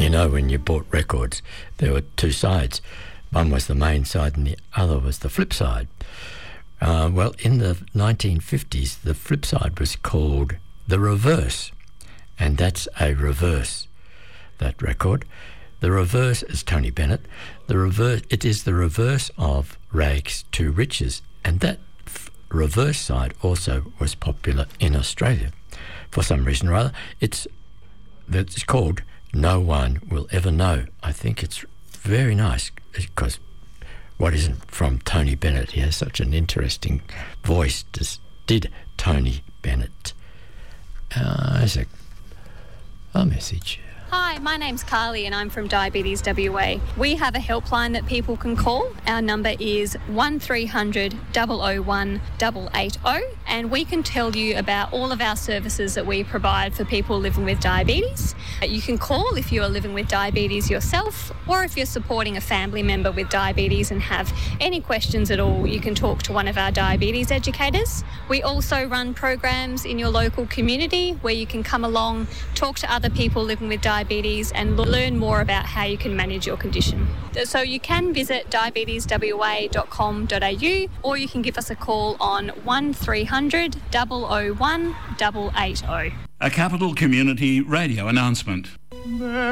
You know, when you bought records, there were two sides. One was the main side and the other was the flip side. Well, in the 1950s, the flip side was called The Reverse, and that's a reverse, that record. The Reverse is Tony Bennett. It is the reverse of Rags to Riches, and that reverse side also was popular in Australia. For some reason or other, it's called No One Will Ever Know. I think it's very nice because what isn't from Tony Bennett? He has such an interesting voice, did Tony Bennett. There's a message. Hi, my name's Carly and I'm from Diabetes WA. We have a helpline that people can call. Our number is 1300 001 880 and we can tell you about all of our services that we provide for people living with diabetes. You can call if you are living with diabetes yourself or if you're supporting a family member with diabetes and have any questions at all, you can talk to one of our diabetes educators. We also run programs in your local community where you can come along, talk to other people living with diabetes and learn more about how you can manage your condition. So you can visit diabeteswa.com.au or you can give us a call on 1300 001 880. A Capital Community radio announcement.